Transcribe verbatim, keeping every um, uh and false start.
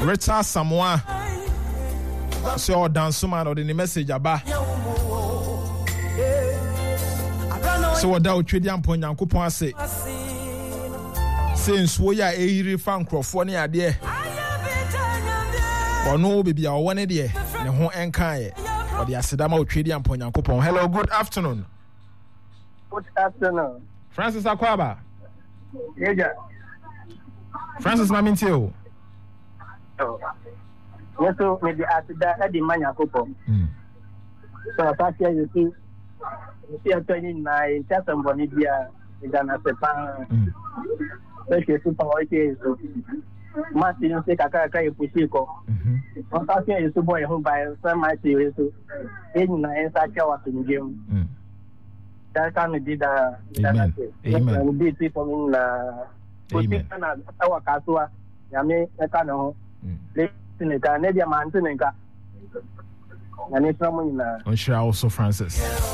Richard Samoa. So dance man or the message aba. So what that trade and point and coupon say. Since we are a fan crofone idea. Or no baby or one idea. The whole enkai. Or the Asidama trade and point and coupon. Hello, good afternoon. Good afternoon. Francis Akwaba. Yeah. Francis Mamintio. Oh. Yes, so maybe after that, I demand a coupon. So I thought you see, you see, I'm turning my test on Bonibia in Ghana. So she's super okay. So, Martin, you say, I can't carry Pusiko. I'm talking is to boy who by some might see you. In my inside was in game. That kind of did a Amen. Did people in the our Casua. Yami, I can't know. Listen, I need a man to make up. And it's someone in a. Also, Francis.